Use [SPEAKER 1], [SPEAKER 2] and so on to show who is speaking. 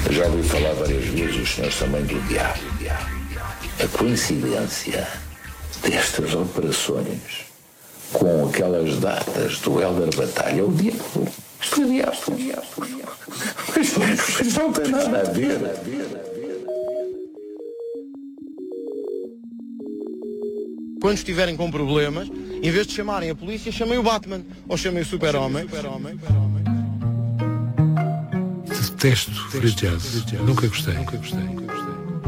[SPEAKER 1] Já ouvi falar várias vezes, os senhores também, do diabo. A coincidência destas operações com aquelas datas do Hélder Batalha, o diabo. Isto é diabo. Mas não tem nada a ver.
[SPEAKER 2] Quando estiverem com problemas, em vez de chamarem a polícia, chamem o Batman ou chamem o Super-Homem.
[SPEAKER 3] Detesto free jazz. Nunca gostei.